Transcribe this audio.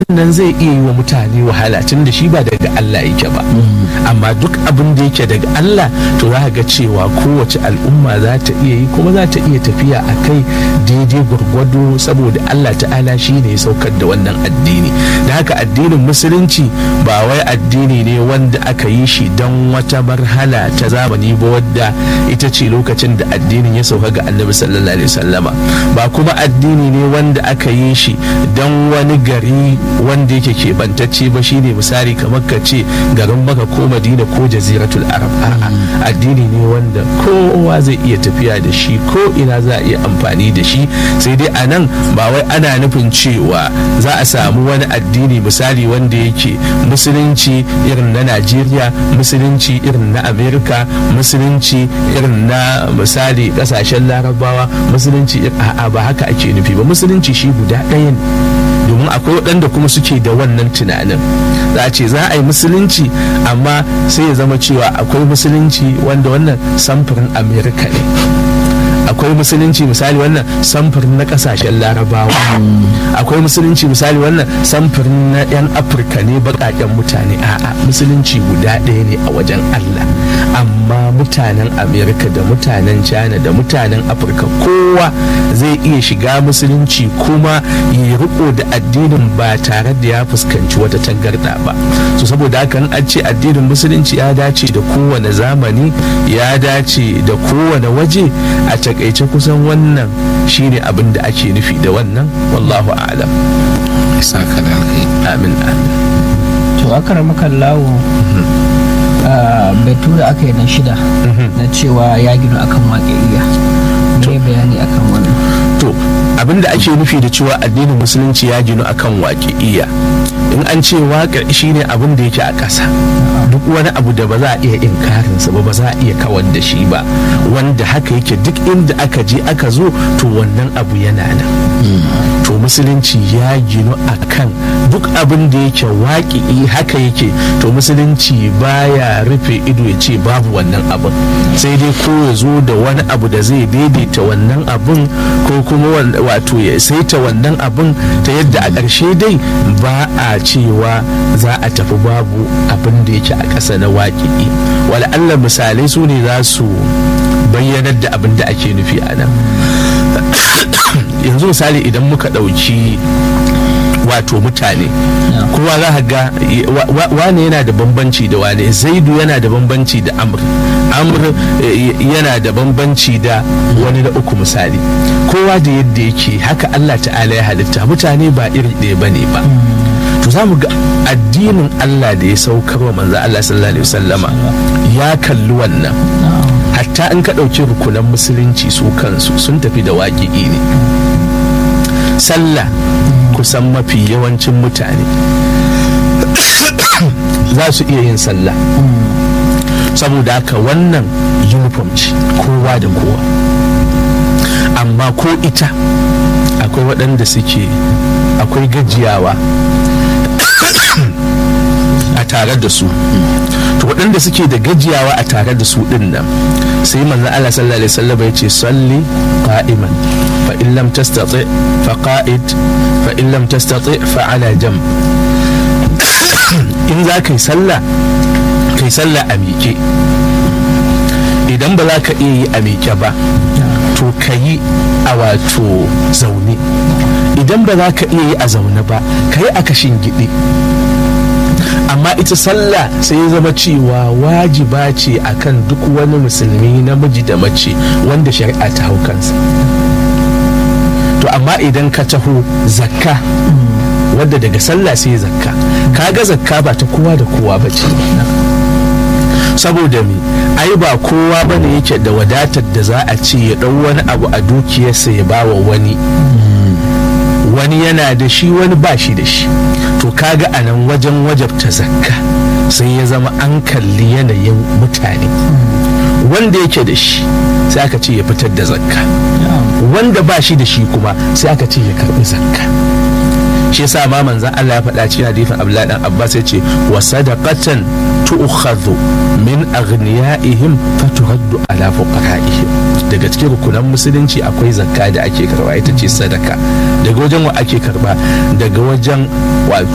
wannan zai iya yi wa mutane wahala tun da shi ba daga Allah yake ba, amma duk abin da yake daga Allah to za ga cewa kowace al'umma za ta iya yi kuma za ta iya tafiya a kai daidai gwargwado, saboda Allah ta'ala shi ne ya saukar da wannan addini. Da haka addinin musulunci ba wai addini ne wanda aka yi shi don wata marhala ta zamani ba wadda ita ce lokacin da addinin ya sauka ga annabi sallallahu alaihi wasallama, ba kuma addini ne wanda aka yi shi don wani gari wanda yake keɓantacce ba, shine misali kamar ka ce garin Makka ko Madina ko Jaziratul Arab. A'a, addini ne wanda kowa zai iya tafiya da shi, ko ina za a iya amfani da shi. Sai dai a nan ba wai ana nufin cewa za a samu wani addini misali wanda yake musulunci irin na Najeriya, musulunci irin na Amerika, musulunci irin na misali kasashen Larabawa, musulunci a'a, ba haka ake nufi ba. Musulunci shi guda ɗaya ne, domin akwai waɗanda kuma suke da wannan tunanin. Za a ce za a yi musulunci amma sai ya zama cewa akwai musulunci wanda wannan samfurin Amerika ne, akwai musulunci misali wannan samfurin na kasashen Larabawa, akwai musulunci misali wannan samfurin na 'yan Afirka ne, baƙaƙen mutane. A'a, musulunci guda ɗaya ne a wajen Allah, amma mutanen Amerika da mutanen China da mutanen Afirka kowa zai iya shiga musulunci kuma ya riko da addinin ba tare da ya fuskanci wata tangarɗa ba. So saboda haka an ce addinin musulunci ya dace da kowane zamani, ya dace da kowane waje, a takaice kusan wannan shine abin da ake nufi da wannan. Wallahu a'lam. Saka da amin amin. To akramaka Allah, batu da aka yi na shida na cewa ya gina akan waƙi'iyya, me bayani akan wannan? To abin da ake nufi da cewa addinin musulunci ya ginu akan waƙi'iyya, in an ce waƙa shine abin da yake a ƙasa, duk wani abu da ba za a iya inkarinsa ba za a iya kawar da shi ba, wanda haka yake duk inda aka je aka zo to wannan abu yana nan. To musulunci ya ginu akan duk abin da yake waƙi'i haka yake, to musulunci baya rufe ido ya ce babu wannan abin, sai dai ko ya zo da wani abu da zai daidaita wannan abin, ko kuma wato ya saita wannan abin ta yadda a ƙarshe dai ba a cewa za a tafi babu abin da yake a ƙasa na waƙi'i. Wala Allah misalai su ne za su bayyanar da abin da ake nufi a nan. Yanzu misali idan muka ɗauki wato mutane, kowa za ga wane yana da bambanci da wane. Zaidu yana da bambanci da Amr yana da bambanci da wani na uku misali. Kowa da yadda yake haka Allah ta'ala ya halitta, mutane ba iri ɗaya bane ba. To za mu ga addinin Allah da ya saukar wa manzo Allah sallallahu alaihi wasallama ya kalli wannan. Hatta in ka ɗauki rukunan musulunci su kansu sun tafi da waƙi'i ne. Sallah kusan mafi yawancin mutane za su iya yin sallah, saboda haka wannan uniform ce kowa da kowa. Amma ko ita akwai waɗanda suke akwai gajiyawa a tare da su. To waɗanda suke da gajiyawa a tare da su ɗin nan, sai manzon Allah sallallahu alaihi wasallam ya ce salli qa'iman fa in lam tastati fa qa'id fa in lam tastati fa ala jamb. In za ka yi sallah kai sallah a miƙe, idan ba za ka iya yi a miƙe ba to ka yi a wato zaune, idan ba za ka iya yi a zaune ba ka yi a kashin gidi. Amma ita sallah sai ya zama cewa wajiba ce akan duk wani musulmi namiji da mace wanda shari'a ta hau kansa. To amma idan ka taho zakka, wadda daga sallah sai zakka, kaga zakka ba ta kowa da kowa ba ce. Saboda me? Ai ba kowa bane yake da wadatar da za a ce ya ɗau wani abu a dukiyarsa ya bawa wani. Wani yana da shi, wani ba shi da shi. To kaga a nan wajen wajabta zakka sai ya zama an kalli yanayin mutane. Wanda yake da shi sai aka ce ya fitar da zakka, wanda ba shi da shi kuma sai aka ce ya karbi zakka. Shi yasa ma manzon Allah ya faɗa cikin hadisin Abdullahi dan Abbas ya ce wa sadaqatan tu'khadhu min aghniyaihim faturaddu ala fuqaraihim. Daga cikin rukunan musulunci akwai zakka da ake karba, ita ce sadaka. Daga wajen wa ake karba? Daga wajen wato